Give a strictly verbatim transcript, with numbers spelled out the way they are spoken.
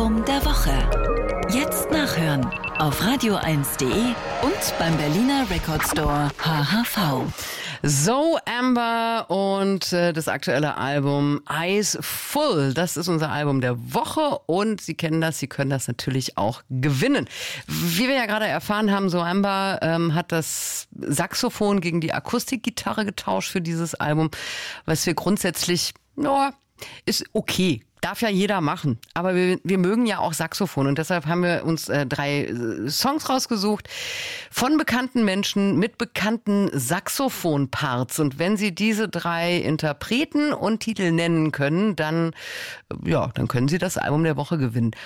Album der Woche. Jetzt nachhören auf radio eins punkt de und beim Berliner Record Store H H V. So, Amber und äh, das aktuelle Album Eyes Full. Das ist unser Album der Woche und Sie kennen das, Sie können das natürlich auch gewinnen. Wie wir ja gerade erfahren haben, so Amber ähm, hat das Saxophon gegen die Akustikgitarre getauscht für dieses Album, was wir grundsätzlich, ja, ist okay. Darf ja jeder machen, aber wir, wir mögen ja auch Saxophon und deshalb haben wir uns äh, drei äh, Songs rausgesucht von bekannten Menschen mit bekannten Saxophonparts und wenn Sie diese drei Interpreten und Titel nennen können, dann, äh, ja, dann können Sie das Album der Woche gewinnen.